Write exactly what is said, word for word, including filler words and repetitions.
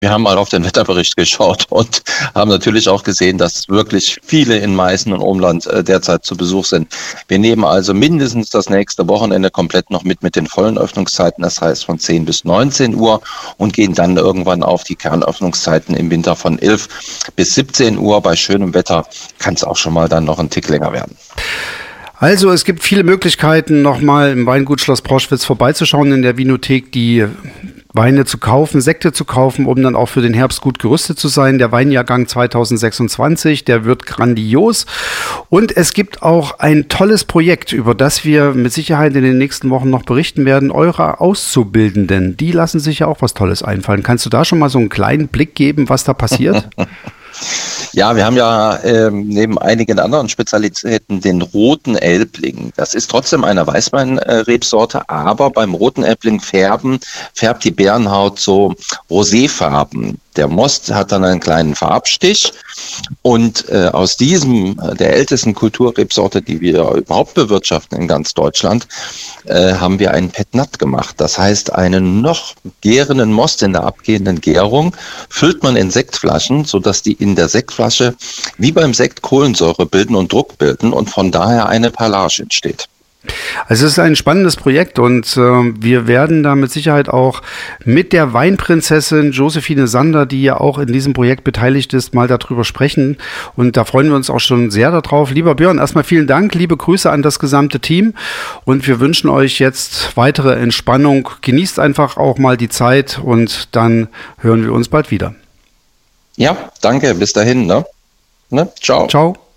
Wir haben mal auf den Wetterbericht geschaut und haben natürlich auch gesehen, dass wirklich viele in Meißen und Umland äh, derzeit zu Besuch sind. Wir nehmen also mindestens das nächste Wochenende komplett noch mit mit den vollen Öffnungszeiten, das heißt von zehn bis neunzehn Uhr, und gehen dann irgendwann auf die Kernöffnungszeiten im Winter von elf bis siebzehn Uhr. Bei schönem Wetter kann es auch schon mal dann noch einen Tick länger werden. Also es gibt viele Möglichkeiten, nochmal im Weingut Schloss Proschwitz vorbeizuschauen in der Winothek, die Weine zu kaufen, Sekte zu kaufen, um dann auch für den Herbst gut gerüstet zu sein. Der Weinjahrgang zwanzig sechsundzwanzig, der wird grandios. Und es gibt auch ein tolles Projekt, über das wir mit Sicherheit in den nächsten Wochen noch berichten werden. Eure Auszubildenden, die lassen sich ja auch was Tolles einfallen. Kannst du da schon mal so einen kleinen Blick geben, was da passiert? Ja, wir haben ja ähm, neben einigen anderen Spezialitäten den roten Elbling. Das ist trotzdem eine Weißweinrebsorte, aber beim roten Elbling färben, färbt die Beerenhaut so roséfarben. Der Most hat dann einen kleinen Farbstich, und äh, aus diesem, äh, der ältesten Kulturrebsorte, die wir überhaupt bewirtschaften in ganz Deutschland, äh, haben wir einen Pet Nat gemacht. Das heißt, einen noch gärenden Most in der abgehenden Gärung füllt man in Sektflaschen, sodass die in der Sektflasche wie beim Sekt Kohlensäure bilden und Druck bilden und von daher eine Perlage entsteht. Also es ist ein spannendes Projekt, und äh, wir werden da mit Sicherheit auch mit der Weinprinzessin Josephine Sander, die ja auch in diesem Projekt beteiligt ist, mal darüber sprechen, und da freuen wir uns auch schon sehr darauf. Lieber Björn, erstmal vielen Dank, liebe Grüße an das gesamte Team, und wir wünschen euch jetzt weitere Entspannung. Genießt einfach auch mal die Zeit, und dann hören wir uns bald wieder. Ja, danke, bis dahin, ne? Ne? Ciao. Ciao.